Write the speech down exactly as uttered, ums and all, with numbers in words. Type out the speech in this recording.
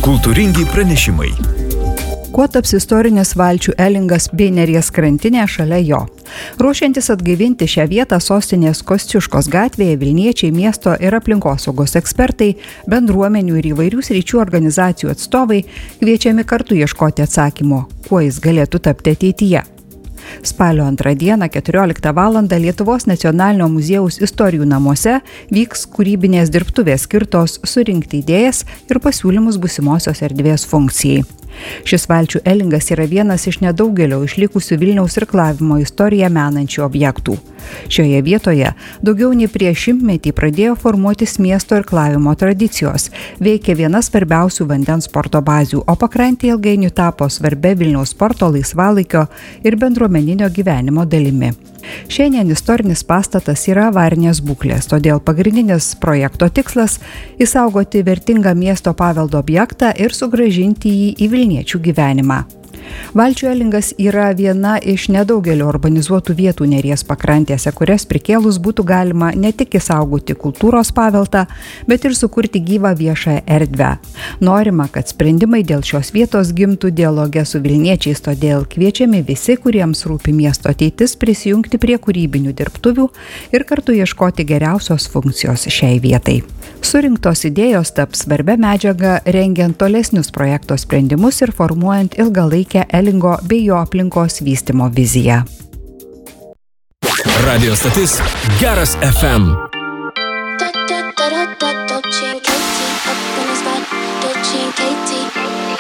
Kultūringi pranešimai. Kuo taps istorinis Valčių Elingas bei Neries krantinė šalia jo? Ruošiantis atgaivinti šią vietą sostinės Kosciuškos gatvėje, Vilniečiai, miesto ir aplinkosaugos ekspertai, bendruomenių ir įvairių sričių organizacijų atstovai kviečiami kartu ieškoti atsakymo, kuo jis galėtų tapti ateityje. Spalio antrą dieną, keturioliktą valandą Lietuvos nacionalinio muziejaus istorijų namuose vyks kūrybinės dirbtuvės skirtos surinkti idėjas ir pasiūlymus būsimosios erdvės funkcijai. Šis Valčių Elingas yra vienas iš nedaugelio išlikusių Vilniaus irklavimo istoriją menančių objektų. Šioje vietoje daugiau nei prieš šimtmetį pradėjo formuotis miesto irklavimo tradicijos, veikė viena svarbiausių vandens sporto bazių, o pakrantė ilgainiui tapo svarbia Vilniaus sporto, laisvalaikio ir bendruomeninio gyvenimo dalimi. Šiandien istorinis pastatas yra avarinės būklės, todėl pagrindinis projekto tikslas – išsaugoti vertingą miesto paveldo objektą ir sugrąžinti jį į vilniečių gyvenimą. Valčių Elingas yra viena iš nedaugelio urbanizuotų vietų Neries pakrantėse, kurias prikėlus būtų galima ne tik išsaugoti kultūros paveldą, bet ir sukurti gyvą viešąją erdvę. Norima, kad sprendimai dėl šios vietos gimtų dialoge su vilniečiais, todėl kviečiami visi, kuriems rūpi miesto ateitis, prisijungti prie kūrybinių dirbtuvių ir kartu ieškoti geriausios funkcijos šiai vietai. Surinktos idėjos taps svarbia medžiaga rengiant tolesnius projekto sprendimus ir formuojant ilgalaikę Elingo bei jo aplinkos vystymo viziją. Radio stotis Geras F M. Da da da da da, Dolce and Katie, up in his bed, Dolce and Katie.